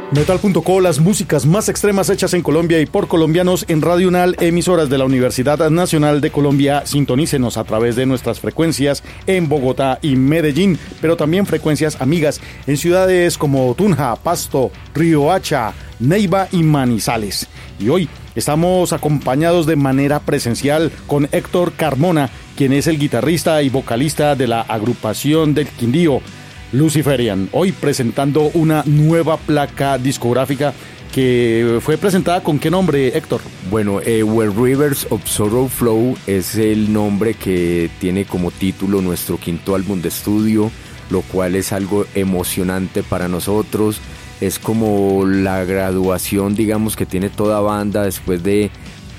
Metal.co, las músicas más extremas hechas en Colombia y por colombianos en Radio UNAL, emisoras de la Universidad Nacional de Colombia. Sintonícenos a través de nuestras frecuencias en Bogotá y Medellín, pero también frecuencias amigas en ciudades como Tunja, Pasto, Riohacha, Neiva y Manizales. Y hoy estamos acompañados de manera presencial con Héctor Carmona, quien es el guitarrista y vocalista de la agrupación del Quindío, Luciferian, hoy presentando una nueva placa discográfica que fue presentada. ¿Con qué nombre, Héctor? Bueno, Where Rivers of Sorrow Flow es el nombre que tiene como título nuestro quinto álbum de estudio, lo cual es algo emocionante para nosotros. Es como la graduación, digamos, que tiene toda banda después de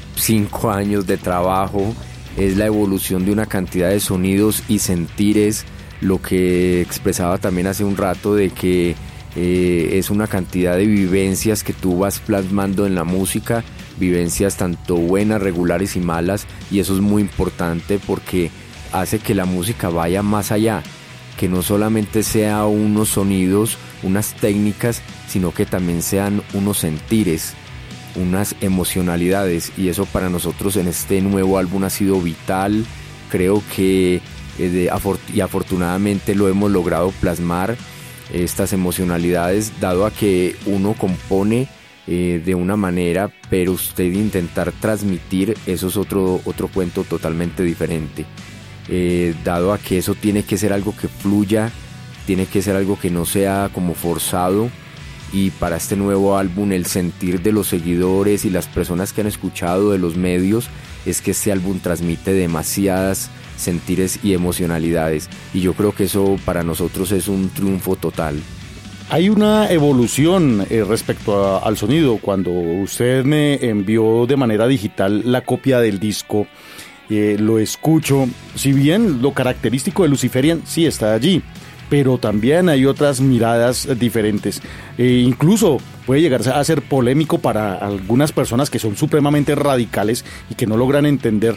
5 años de trabajo. Es la evolución de una cantidad de sonidos y sentires, lo que expresaba también hace un rato de que es una cantidad de vivencias que tú vas plasmando en la música, vivencias tanto buenas, regulares y malas, y eso es muy importante porque hace que la música vaya más allá, que no solamente sea unos sonidos, unas técnicas, sino que también sean unos sentires, unas emocionalidades, y eso para nosotros en este nuevo álbum ha sido vital. Creo que y afortunadamente lo hemos logrado plasmar, estas emocionalidades, dado a que uno compone de una manera, pero usted intentar transmitir, eso es otro cuento totalmente diferente, dado a que eso tiene que ser algo que fluya, tiene que ser algo que no sea como forzado. Y para este nuevo álbum el sentir de los seguidores y las personas que han escuchado, de los medios, es que este álbum transmite demasiadas sentires y emocionalidades, y yo creo que eso para nosotros es un triunfo total. Hay una evolución respecto al sonido. Cuando usted me envió de manera digital la copia del disco, lo escucho. Si bien lo característico de Luciferian sí está allí, pero también hay otras miradas diferentes. Incluso puede llegar a ser polémico para algunas personas que son supremamente radicales y que no logran entender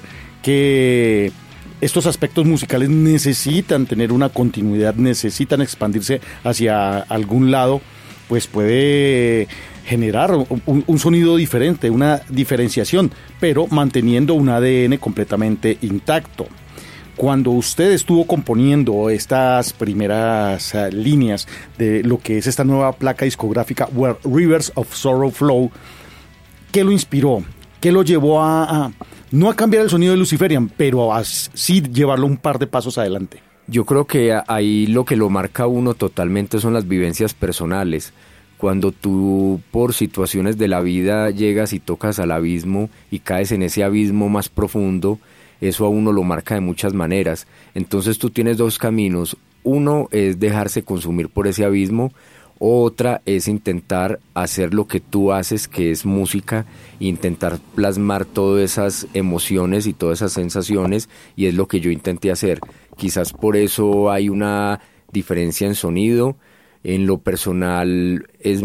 que estos aspectos musicales necesitan tener una continuidad, necesitan expandirse hacia algún lado, pues puede generar un sonido diferente, una diferenciación, pero manteniendo un ADN completamente intacto. Cuando usted estuvo componiendo estas primeras líneas de lo que es esta nueva placa discográfica, Where Rivers of Sorrow Flow, ¿qué lo inspiró? ¿Qué lo llevó no a cambiar el sonido de Luciferian, pero a sí llevarlo un par de pasos adelante? Yo creo que ahí lo que lo marca uno totalmente son las vivencias personales. Cuando tú por situaciones de la vida llegas y tocas al abismo y caes en ese abismo más profundo, eso a uno lo marca de muchas maneras. Entonces tú tienes dos caminos. Uno es dejarse consumir por ese abismo, otra es intentar hacer lo que tú haces, que es música, intentar plasmar todas esas emociones y todas esas sensaciones, y es lo que yo intenté hacer. Quizás por eso hay una diferencia en sonido. En lo personal es